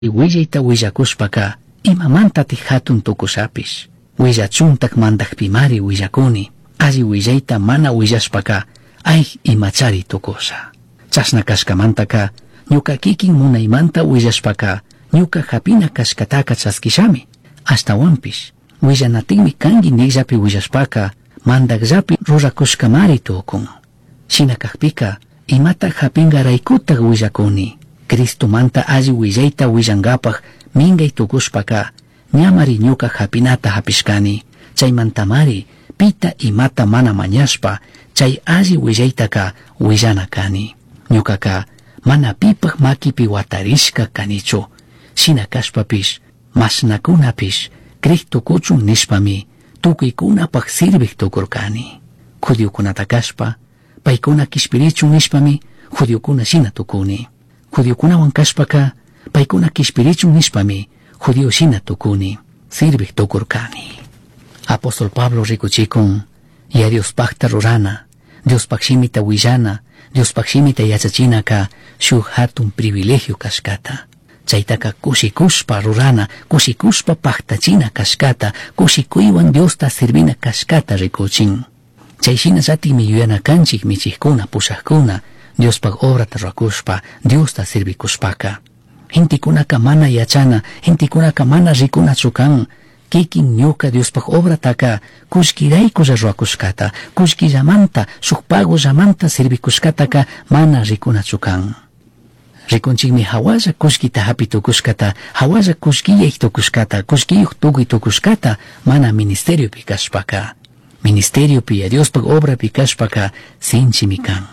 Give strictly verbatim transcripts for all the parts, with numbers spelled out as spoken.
Willlayta willakushpaka imamantati hatun tukushapish willachuntak mandakpimari willakuni alli willayta mana willashpaka ay imachari tukusha chashna kashkamantaka ñuka kikin munaymanta willashpaka ñuka hapina kashkataka chaskishami ashtawanpish willanatinmi kangi nikllapi willashpaka mandakllapi rurakushkamari tukun shinakakpika imata hapinga raykutak willakuni Cristo manta alli willayta willangapak mingay tukushpaka ñamari ñuka hapinata hapishkani chaymantamari pita imata mana mañashpa chay alli willaytaka willana kani ñukaka mana pipak makipi watarishka kanichu shina kashpapish masnakunapish Cristo kuchun nishpami tukuykunapak sirvik tukurkani judiokunata kashpa paykuna kishpirichun nishpami judiokuna shina tukuni judiokunawan kashpaka paykuna kishpirichun nishpami judio shina tukuni sirvik tukurkani Apóstol Pablo rikuchikun ya Diospakta rurana Diospak shimita willana Diospak shimita yachachinaka shuk hatun privilegio kashkata chaytaka kushikushpa rurana kushikushpa paktachina kashkata kushikuywan Diosta sirvina kashkata rikuchin chayshina satimi yuyana kanchik michikuna pushakuna Diospak obrata rakushpa Diosta sirvikushpaka hintikunaka mana yachana hintikunaka mana rikunachu kan kikin ñuka Diospak obrataka kushkirayku rakushkata kushkillamanta shuk pagollamanta sirvikushkataka mana rikunachu kan rikunchikmi hawalla kushkita hapi tukushkata hawalla kushkiyay tukushkata kushkiyuq tukuy tukushkata mana ministeriopi kashpaka ministeriopi Diospak obrapi kashpaka sinchimi kan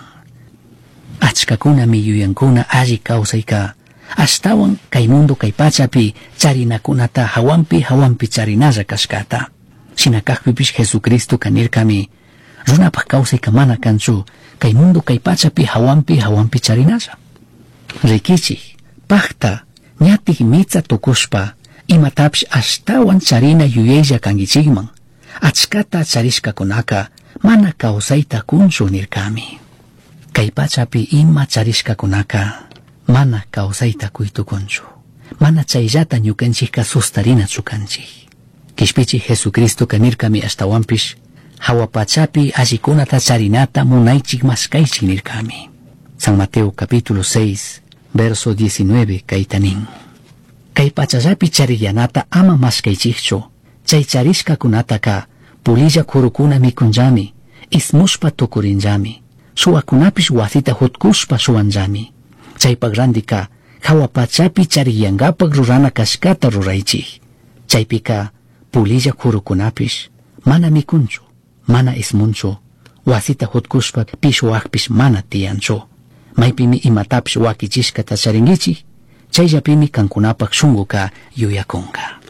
achkakuna mi yuyankuna alli kawsayka ashtawan kay mundo kay pachapi charinakunata hawanpi hawanpi charinalla kashkata shinakakpipish Jesucristo kanirkami runapak kawsayka mana kanchu kay mundo kay pachapi hawanpi hawanpi charinalla rikichik pakta ñatik mitsa tukushpa imatapish ashtawan charina yuyaylla kankichikman achkata charishkakunaka mana kawsayta kunchu nirkami kay pachapi ima charishkakunaka mana kawsayta kuytukunchu mana chayllata ñukanchikka sustarinachu kanchik kishpichik Jesucristo kanirkami ashtawanpish hawa pachapi allikunata charinata munaychik maskaychik nirkami San Mateo capítulo seis verso diecinueve kaytanin kay pachallapi chariyanata ama maskaychikchu chay charishkakunataka pulilla kurukuna mikunllami ismushpa tukurinllami suwakunapish wasita hutkushpa suwanllami chaypak randika hawa pachapi chariyangapak rurana kashkata ruraychik chaypika pulilla kurukunapish mana mikunchu mana ismunchu wasita hutkushpa pishwakpish mana tiyanchu maypimi imatapish wakichishkata charinkichik chayllapimi kankunapak shunkuka yuyakunka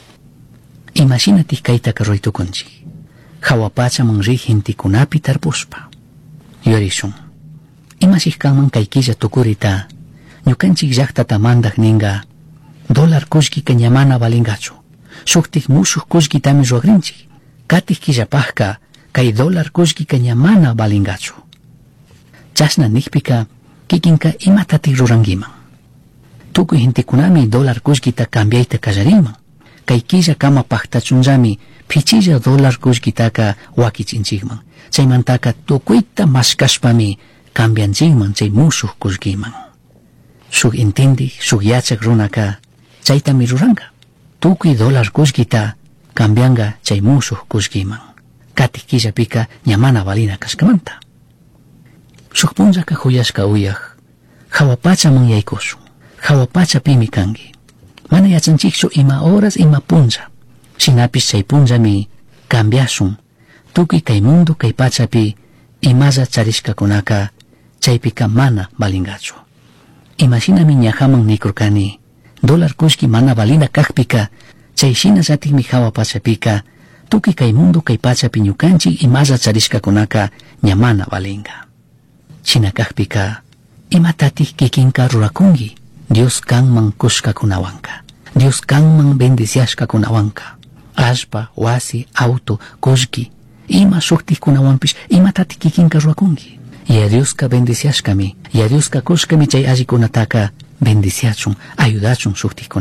imashinatik kaytaka ruytukunchik hawa pachaman rik hintikunapi tarpushpa yorishun imashik kanman kaykilla tukurita ñukanchik llaqtata mandak ninga dólar kullkika ñamana valingachu shuktik mushuk kullkitami rugrinchik katik killapajka kay dólar kullkika ñamana valingachu chashna nikpika kikinka imatatik rurankiman tukuy hintikunami dólar kullkita cambiayta kallarinman kay killa kama paktachunllami pichilla dólar kullkitaka wakichinchikman chaymantaka tukuyta mashkashpami cambianchikman chay mushuk kullkiman shuk intindik shuk yachak runaka chaytami ruranka tukuy dólar kullkita cambianga chay mushuk kullkiman katik killapika ñamana valina kashkamanta shuk punllaka huyashka uyaq hawa pachaman yaykushun hawa pachapimi kanki mana yachanchikchu ima horas ima punlla shinapish chay punllami cambiashun tukuy kay mundo kay pachapi imalla charishkakunaka chaypika mana valingachu imashinami ñajaman nikurkani dólar kullki mana valina kakpika chayshina llatikmi hawa pachapika tukuy kay mundo kay pachapi ñukanchik imalla charishkakunaka ñamana valinga china kakpika imatatik kikinka rurakunki Dios kanman kushkakunawanka Dios kanman bendiciashkakunawanka ashpa wasi auto kullki ima shuktikkunawanpish imatatik kikinka rurakunki ya Dioska bendiciashkami ya Dioska kushkami chay allikunataka bendiciachun, ayudachun suktikuna.